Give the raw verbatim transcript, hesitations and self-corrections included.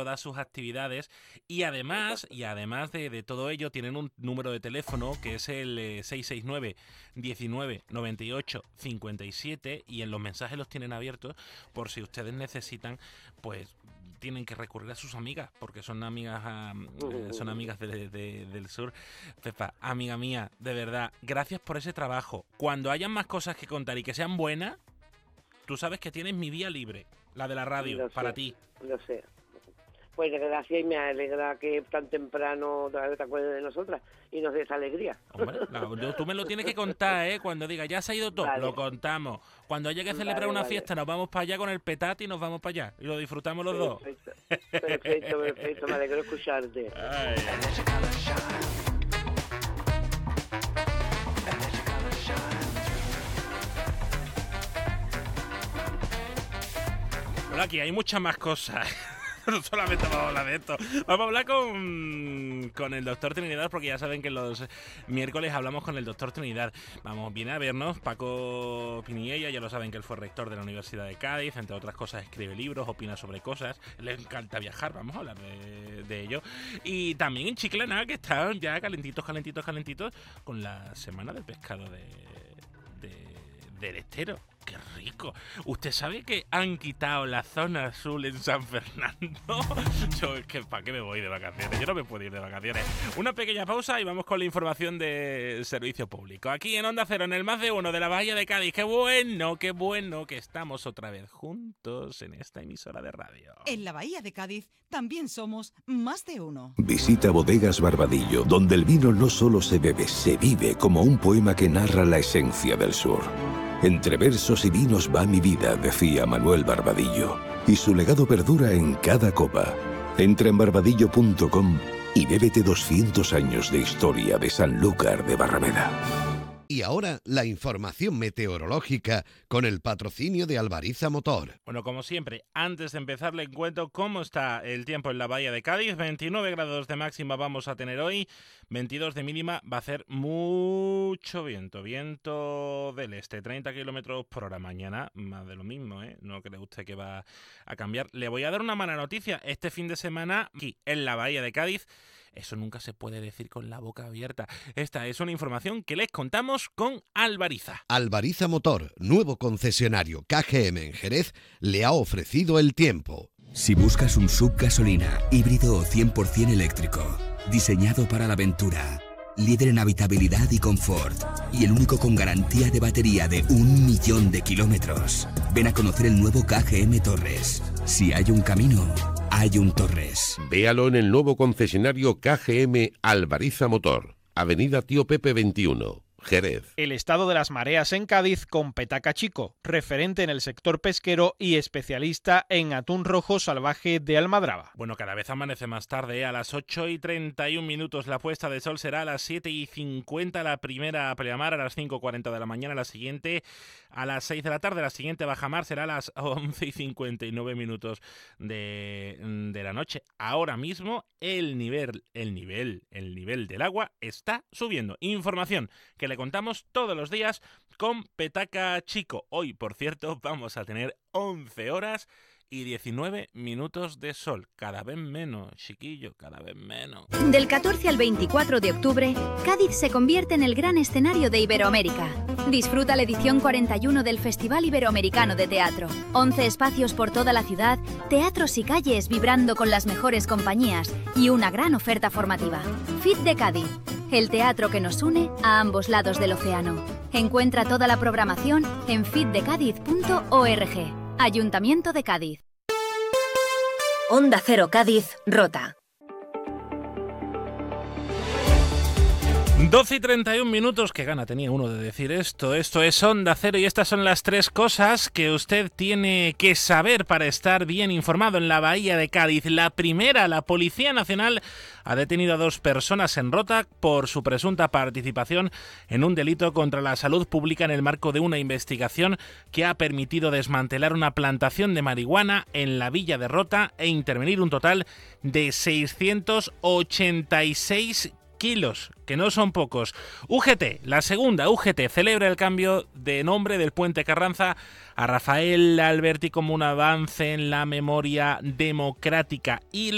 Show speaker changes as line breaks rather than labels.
todas sus actividades y además y además de, de todo ello tienen un número de teléfono que es el eh, seis seis nueve, diecinueve, noventa y ocho, cincuenta y siete y en los mensajes los tienen abiertos por si ustedes necesitan, pues tienen que recurrir a sus amigas, porque son amigas eh, son amigas de, de, del sur. Pepa, amiga mía, de verdad, gracias por ese trabajo. Cuando hayan más cosas que contar y que sean buenas, tú sabes que tienes mi vía libre, la de la radio,
Lo
para
sé,
ti.
Lo sé. Pues gracias y me alegra que tan temprano te acuerdes de nosotras y nos des alegría.
Hombre, la, tú me lo tienes que contar, ¿eh? Cuando diga, ya se ha ido todo,
Vale.
Lo contamos. Cuando haya que celebrar
Vale,
una
vale.
fiesta, nos vamos para allá con el petate y nos vamos para allá. Y lo disfrutamos los
Perfecto,
dos.
perfecto, perfecto. Me alegro escucharte.
Ay. Bueno, aquí hay muchas más cosas. No solamente vamos a hablar de esto. Vamos a hablar con, con el doctor Trinidad, porque ya saben que los miércoles hablamos con el doctor Trinidad. Vamos, viene a vernos Paco Pinilla, ya lo saben que él fue rector de la Universidad de Cádiz, entre otras cosas escribe libros, opina sobre cosas, le encanta viajar, vamos a hablar de, de ello. Y también en Chiclana, que están ya calentitos, calentitos, calentitos, con la semana del pescado de, de, del Estero. ¡Qué rico! ¿Usted sabe que han quitado la zona azul en San Fernando? Yo es que ¿para qué me voy de vacaciones? Yo no me puedo ir de vacaciones. Una pequeña pausa y vamos con la información de servicio público. Aquí en Onda Cero, en el Más de Uno de la Bahía de Cádiz. ¡Qué bueno, qué bueno que estamos otra vez juntos en esta emisora de radio!
En la Bahía de Cádiz también somos Más de Uno.
Visita Bodegas Barbadillo, donde el vino no solo se bebe, se vive como un poema que narra la esencia del sur. Entre versos y vinos va mi vida, decía Manuel Barbadillo, y su legado perdura en cada copa. Entra en barbadillo punto com y bébete doscientos años de historia de Sanlúcar de Barrameda.
Y ahora la información meteorológica con el patrocinio de Albariza Motor.
Bueno, como siempre, antes de empezar les cuento cómo está el tiempo en la Bahía de Cádiz. veintinueve grados de máxima vamos a tener hoy, veintidós de mínima, va a hacer mucho viento, viento del este, treinta kilómetros por hora. Mañana más de lo mismo, ¿eh? No cree usted que va a cambiar. Le voy a dar una mala noticia, este fin de semana aquí en la Bahía de Cádiz. Eso nunca se puede decir con la boca abierta. Esta es una información que les contamos con Albariza.
Albariza Motor, nuevo concesionario K G M en Jerez, le ha ofrecido el tiempo.
Si buscas un sub gasolina, híbrido o cien por ciento eléctrico, diseñado para la aventura, líder en habitabilidad y confort, y el único con garantía de batería de un millón de kilómetros, ven a conocer el nuevo K G M Torres. Si hay un camino, hay un Torres.
Véalo en el nuevo concesionario K G M Albariza Motor, Avenida Tío Pepe veintiuno, Jerez.
El estado de las mareas en Cádiz con Petaca Chico, referente en el sector pesquero y especialista en atún rojo salvaje de Almadraba.
Bueno, cada vez amanece más tarde, ¿eh? A las ocho y treinta y un minutos la puesta de sol será a las siete y cincuenta la primera pleamar, a las cinco y cuarenta de la mañana la siguiente, a las seis de la tarde la siguiente bajamar será a las once y cincuenta y nueve minutos de, de la noche. Ahora mismo el nivel, el nivel, el nivel del agua está subiendo. Información que le contamos todos los días con Petaca Chico. Hoy, por cierto, vamos a tener once horas y diecinueve minutos de sol. Cada vez menos, chiquillo, cada vez menos.
Del catorce al veinticuatro de octubre, Cádiz se convierte en el gran escenario de Iberoamérica. Disfruta la edición cuarenta y uno del Festival Iberoamericano de Teatro. once espacios por toda la ciudad, teatros y calles vibrando con las mejores compañías y una gran oferta formativa. F I T de Cádiz, el teatro que nos une a ambos lados del océano. Encuentra toda la programación en fitdecadiz punto org. Ayuntamiento de Cádiz.
Onda Cero Cádiz, Rota.
doce y treinta y un minutos, qué gana tenía uno de decir esto. Esto es Onda Cero y estas son las tres cosas que usted tiene que saber para estar bien informado en la Bahía de Cádiz. La primera, la Policía Nacional ha detenido a dos personas en Rota por su presunta participación en un delito contra la salud pública en el marco de una investigación que ha permitido desmantelar una plantación de marihuana en la villa de Rota e intervenir un total de seiscientos ochenta y seis kilos, que no son pocos. U G T, la segunda, U G T, celebra el cambio de nombre del Puente Carranza a Rafael Alberti como un avance en la memoria democrática y